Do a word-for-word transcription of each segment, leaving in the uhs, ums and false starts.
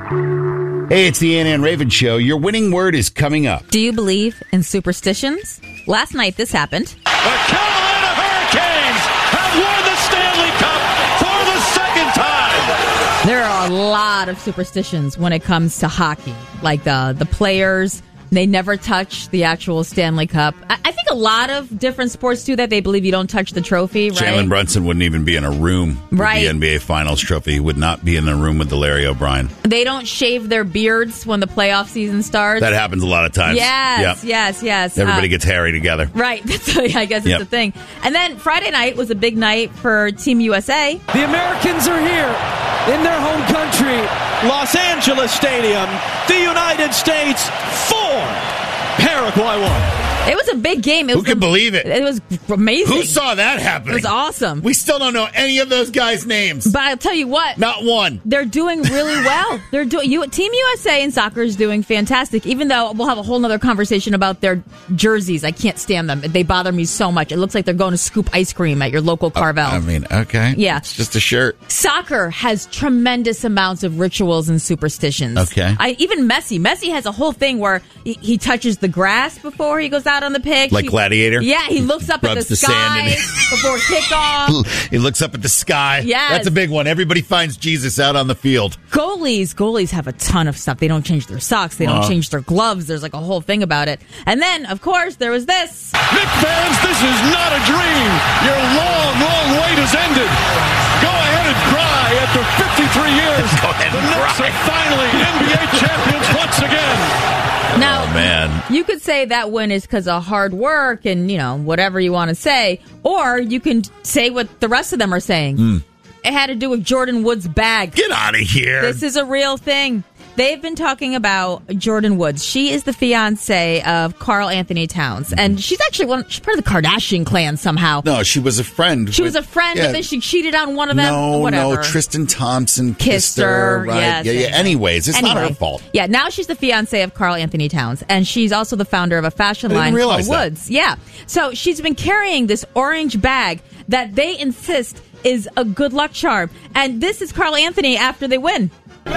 Hey, it's the Ann Ann Raven Show. Your winning word is coming up. Do you believe in superstitions? Last night this happened. The Carolina Hurricanes have won the Stanley Cup for the second time. There are a lot of superstitions when it comes to hockey. Like the, the players, they never touch the actual Stanley Cup. I, I think a lot of different sports do that. They believe you don't touch the trophy, right? Jalen Brunson wouldn't even be in a room with Right. the N B A Finals trophy. He would not be in the room with the Larry O'Brien. They don't shave their beards when the playoff season starts. That happens a lot of times. Yes, Yep. yes, yes. Everybody Uh, gets hairy together. Right. That's, I guess it's Yep. the thing. And then Friday night was a big night for Team U S A. The Americans are here in their home country. Los Angeles Stadium, the United States, four. Paraguay one. It was a big game. It Who was can a- believe it? It was amazing. Who saw that happening? It was awesome. We still don't know any of those guys' names. But I'll tell you what. Not one. They're doing really well. They're doing you. Team U S A in soccer is doing fantastic. Even though we'll have a whole nother conversation about their jerseys, I can't stand them. They bother me so much. It looks like they're going to scoop ice cream at your local Carvel. I mean, okay. Yeah. It's just a shirt. Soccer has tremendous amounts of rituals and superstitions. Okay. I, even Messi. Messi has a whole thing where he, he touches the grass before he goes out on the pitch. Like He- Gladiator? Yeah, he looks up at Rubs the, the sand in sky before kickoff. He looks up at the sky. Yes. That's a big one. Everybody finds Jesus out on the field. Goalies, goalies have a ton of stuff. They don't change their socks. They don't Uh. change their gloves. There's like a whole thing about it. And then, of course, there was this. Knicks fans, this is not a dream. Your long, long wait has ended. Go ahead and cry after fifty-three years. Go ahead the and Knicks cry. are finally N B A champions once again. Now, Oh, man. you could say that win is because of hard work and, you know, whatever you want to say. Or you can say what the rest of them are saying. Mm. It had to do with Jordan Woods' bag. Get out of here. This is a real thing. They've been talking about Jordan Woods. She is the fiance of Carl Anthony Towns. And she's actually one, she's part of the Kardashian clan somehow. no, she was a friend. She with- was a friend, yeah. but then she cheated on one of them. No, Whatever. no. Tristan Thompson kissed, Kissed her, right? yes, yeah, yeah. anyway. Anyways, it's not Anyway. her fault. Yeah, now she's the fiance of Carl Anthony Towns, and she's also the founder of a fashion I didn't line realize called that. Woods. Yeah, so she's been carrying this orange bag that they insist is a good luck charm, and this is Carl Anthony after they win.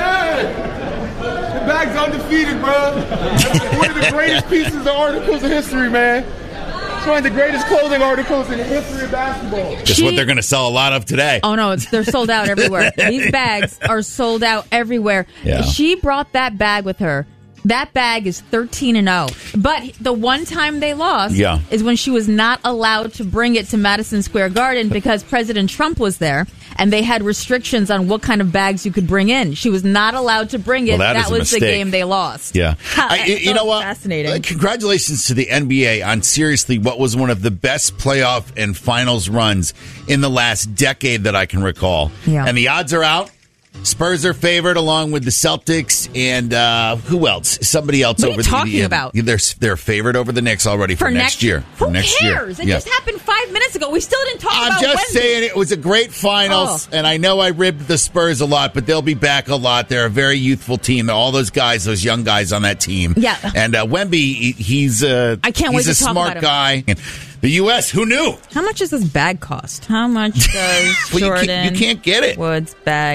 The bag's undefeated, bro. One of the greatest pieces of articles in history, man. It's one of the greatest clothing articles in the history of basketball. Just She- what they're going to sell a lot of today. Oh no, it's, they're sold out everywhere. These bags are sold out everywhere. Yeah. She brought that bag with her. That bag is thirteen and oh. But the one time they lost Yeah. is when she was not allowed to bring it to Madison Square Garden because President Trump was there and they had restrictions on what kind of bags you could bring in. She was not allowed to bring it. Well, that is a was the mistake. game they lost. Yeah. Ha, I, you, you so know what? Fascinating. Uh, Congratulations to the N B A on seriously what was one of the best playoff and finals runs in the last decade that I can recall. Yeah. And the odds are out. Spurs are favored along with the Celtics and uh, who else? Somebody else What are you over talking the about? They're they're favored over the Knicks already for, For next year. Who for next cares? year. It Yeah. just happened five minutes ago. We still didn't talk I'm about just Wednesday. saying it was a great finals, Oh. and I know I ribbed the Spurs a lot, but they'll be back a lot. They're a very youthful team. All those guys, those young guys on that team. Yeah. And uh, Wemby, he- he's uh, I can't he's wait a to talk smart about him. guy. And the U S, who knew? How much does this bag cost? How much does Well, you Jordan can't- you can't get it. Woods bag